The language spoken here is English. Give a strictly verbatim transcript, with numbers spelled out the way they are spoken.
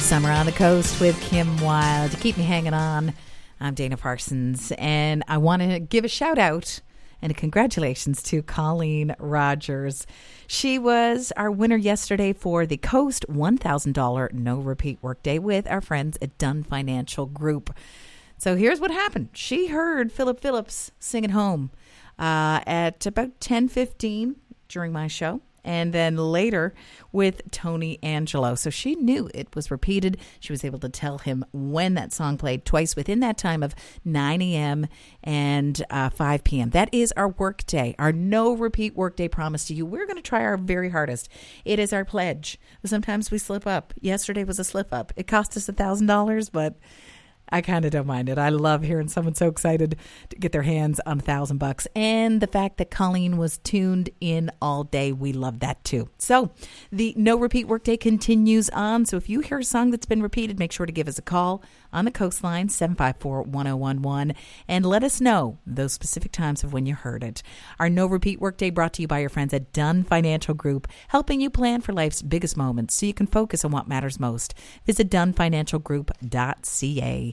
Summer on the Coast with Kim Wilde. Keep me hanging on. I'm Dana Parsons, and I want to give a shout out and a congratulations to Colleen Rogers. She was our winner yesterday for the Coast one thousand dollars No Repeat Workday with our friends at Dunn Financial Group. So here's what happened. She heard Philip Phillips singing Home uh, at about ten fifteen during my show. And then later with Tony Angelo. So she knew it was repeated. She was able to tell him when that song played twice within that time of nine a.m. and uh, five p.m. That is our work day, our no repeat work day promise to you. We're going to try our very hardest. It is our pledge. Sometimes we slip up. Yesterday was a slip up. It cost us one thousand dollars, but I kind of don't mind it. I love hearing someone so excited to get their hands on a thousand bucks. And the fact that Colleen was tuned in all day, we love that too. So the No Repeat Workday continues on. So if you hear a song that's been repeated, make sure to give us a call on the Coastline, seven five four, one oh one one, and let us know those specific times of when you heard it. Our No Repeat Workday brought to you by your friends at Dunn Financial Group, helping you plan for life's biggest moments so you can focus on what matters most. Visit dun financial group dot c a.